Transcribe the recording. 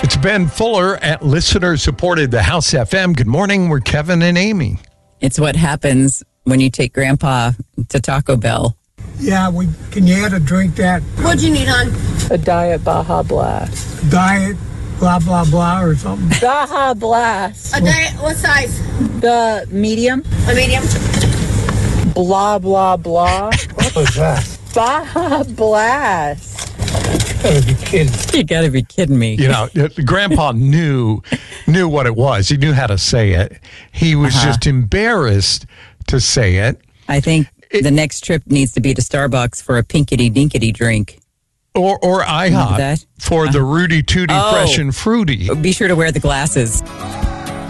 It's Ben Fuller at listener-supported The House FM. Good morning. We're Kevin and Amy. It's what happens when you take Grandpa to Taco Bell. Yeah, can you add a drink that? What'd you need, hon? A Diet Baja Blast. Diet, blah, blah, blah, or something? Baja Blast. A diet, what size? The medium. A medium? Blah, blah, blah. What was that? Baja Blast. You gotta be kidding. You got to be kidding me. You know, Grandpa knew what it was. He knew how to say it. He was just embarrassed to say it. I think the next trip needs to be to Starbucks for a pinkety-dinkety drink. Or IHOP that? for the Rudy Tooty Fresh and Fruity. Be sure to wear the glasses.